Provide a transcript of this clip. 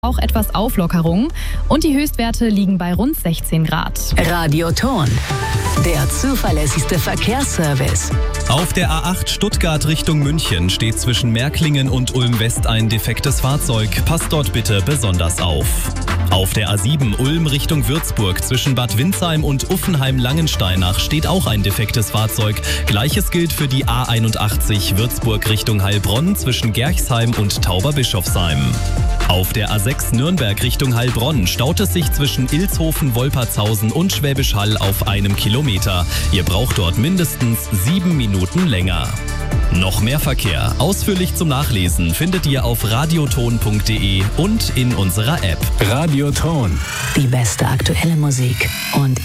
Auch etwas Auflockerung und die Höchstwerte liegen bei rund 16 Grad. Radioton, der zuverlässigste Verkehrsservice. Auf der A8 Stuttgart Richtung München steht zwischen Märklingen und Ulm-West ein defektes Fahrzeug. Passt dort bitte besonders auf. Auf der A7 Ulm Richtung Würzburg zwischen Bad Windsheim und Uffenheim-Langensteinach steht auch ein defektes Fahrzeug. Gleiches gilt für die A81 Würzburg Richtung Heilbronn zwischen Gerchsheim und Tauberbischofsheim. Auf der A6 Nürnberg Richtung Heilbronn staut es sich zwischen Ilshofen, Wolpertshausen und Schwäbisch Hall auf 1 Kilometer. Ihr braucht dort mindestens 7 Minuten länger. Noch mehr Verkehr, ausführlich zum Nachlesen, findet ihr auf radioton.de und in unserer App. Radioton, die beste aktuelle Musik und